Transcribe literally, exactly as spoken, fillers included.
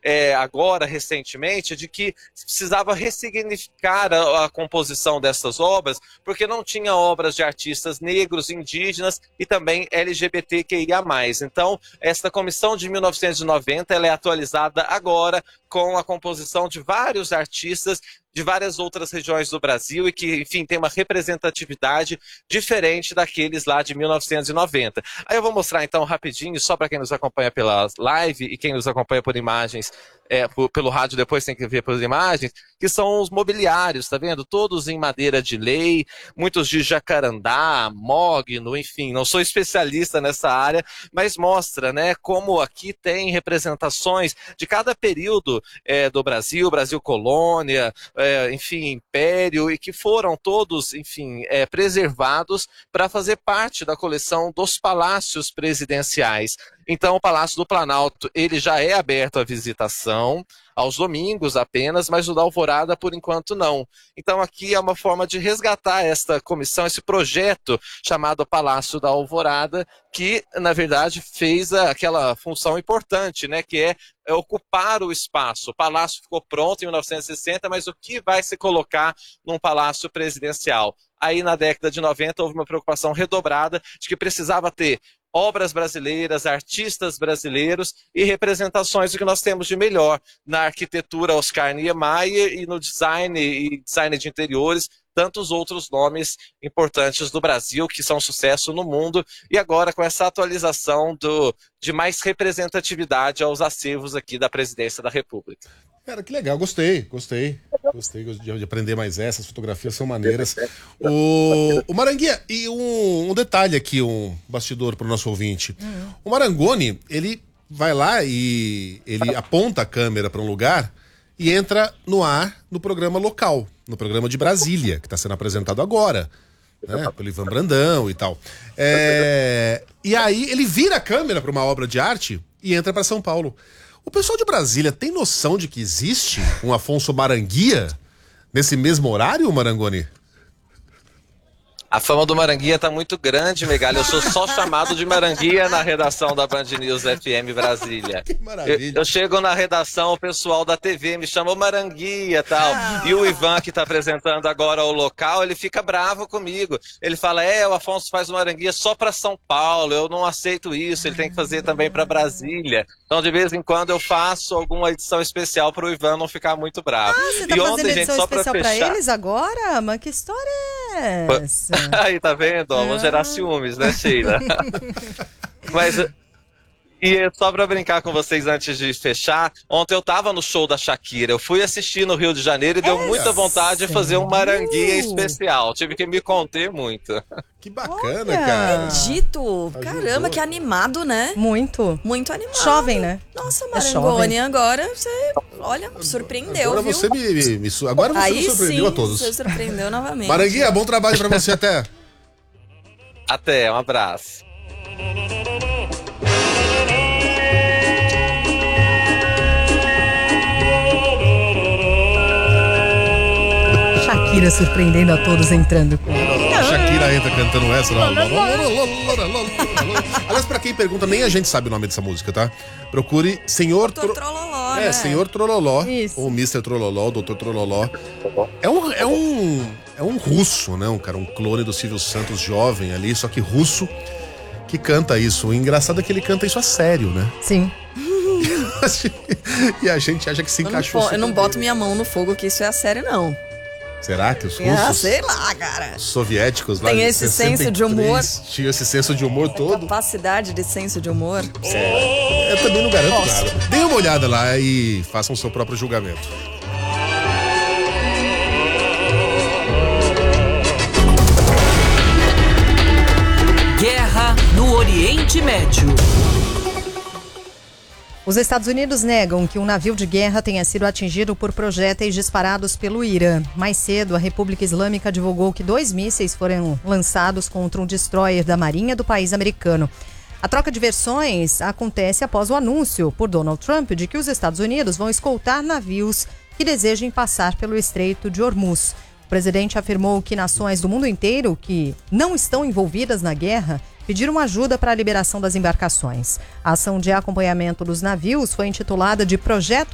é, agora, recentemente, de que precisava ressignificar a, a composição dessas obras, porque não tinha obras de artistas negros, indígenas e também L G B T Q I A mais. Então, esta comissão de mil novecentos e noventa ela é atualizada agora com a composição de vários artistas de várias outras regiões do Brasil e que, enfim, tem uma representatividade diferente daqueles lá de mil novecentos e noventa. Aí eu vou mostrar então rapidinho, só para quem nos acompanha pela live e quem nos acompanha por imagens, é, por, pelo rádio depois tem que ver pelas imagens, que são os mobiliários, tá vendo? Todos em madeira de lei, muitos de jacarandá, mogno, enfim, não sou especialista nessa área, mas mostra, né, como aqui tem representações de cada período é, do Brasil, Brasil colônia, é, enfim, império, e que foram todos, enfim, é, preservados para fazer parte da coleção dos palácios presidenciais. Então, o Palácio do Planalto, ele já é aberto à visitação, aos domingos apenas, mas o da Alvorada, por enquanto, não. Então, aqui é uma forma de resgatar esta comissão, esse projeto chamado Palácio da Alvorada, que, na verdade, fez aquela função importante, né, que é, é ocupar o espaço. O palácio ficou pronto em mil novecentos e sessenta, mas o que vai se colocar num palácio presidencial? Aí, na década de noventa, houve uma preocupação redobrada de que precisava ter obras brasileiras, artistas brasileiros e representações do que nós temos de melhor na arquitetura Oscar Niemeyer e no design e design de interiores, tantos outros nomes importantes do Brasil que são sucesso no mundo, e agora com essa atualização do, de mais representatividade aos acervos aqui da Presidência da República. Cara, que legal, gostei, gostei. Gostei de aprender mais essas fotografias, são maneiras. O, o Maranguinha, e um, um detalhe aqui, um bastidor para o nosso ouvinte. Uhum. O Marangoni, ele vai lá e ele aponta a câmera para um lugar e entra no ar no programa local, no programa de Brasília, que está sendo apresentado agora, né, pelo Ivan Brandão e tal. É, e aí ele vira a câmera para uma obra de arte e entra para São Paulo. O pessoal de Brasília tem noção de que existe um Afonso Maranguia nesse mesmo horário, Marangoni? A fama do Maranguia tá muito grande, Megali. Eu sou só chamado de Maranguia na redação da Band News F M Brasília. Que maravilha. Eu, eu chego na redação, o pessoal da T V me chamou Maranguia e tal. Ah. E o Ivan, que tá apresentando agora o local, ele fica bravo comigo. Ele fala, é, o Afonso faz o Maranguia só para São Paulo, eu não aceito isso, ele tem que fazer também para Brasília. Então, de vez em quando, eu faço alguma edição especial pro Ivan não ficar muito bravo. Ah, você tá e fazendo ontem, edição gente, só especial pra, pra fechar... eles agora? Mas que história é essa? Aí, tá vendo? Ó, vou gerar ciúmes, né, Sheila? Mas, e só pra brincar com vocês antes de fechar, ontem eu tava no show da Shakira, eu fui assistir no Rio de Janeiro e deu é muita vontade sério? de fazer um Maranguia especial, tive que me conter muito. Que bacana, Olha, cara. Acredito. Caramba, que animado, né? Muito. Muito animado. Jovem, né? Nossa, Marangoni, é agora você, olha, surpreendeu, agora viu? Você me, me, me, agora você Aí me surpreendeu sim, a todos. Você surpreendeu novamente. Maranguinha, bom trabalho pra você, até. Até, um abraço. Shakira surpreendendo a todos entrando com a Shakira entra cantando essa. Aliás, pra quem pergunta, nem a gente sabe o nome dessa música, tá? Procure Senhor Tro... Trololó, É, né? Senhor Trololó. Isso. Ou mister Trololó, doutor Trololó. É um, é um, é um russo, né? Um cara, um clone do Silvio Santos jovem ali, só que russo, que canta isso. O engraçado é que ele canta isso a sério, né? Sim. E a gente acha que se encaixou. Eu não, eu não boto minha mão no fogo que isso é a sério, não. Será que os russos, ah, sei lá, cara, os soviéticos lá tem esse senso de humor, tinha esse senso de humor todo, capacidade de senso de humor. É, eu também não garanto Posso. nada. Dê uma olhada lá e façam o seu próprio julgamento. Guerra no Oriente Médio. Os Estados Unidos negam que um navio de guerra tenha sido atingido por projéteis disparados pelo Irã. Mais cedo, a República Islâmica divulgou que dois mísseis foram lançados contra um destroyer da Marinha do país americano. A troca de versões acontece após o anúncio por Donald Trump de que os Estados Unidos vão escoltar navios que desejem passar pelo Estreito de Hormuz. O presidente afirmou que nações do mundo inteiro que não estão envolvidas na guerra pediram ajuda para a liberação das embarcações. A ação de acompanhamento dos navios foi intitulada de Projeto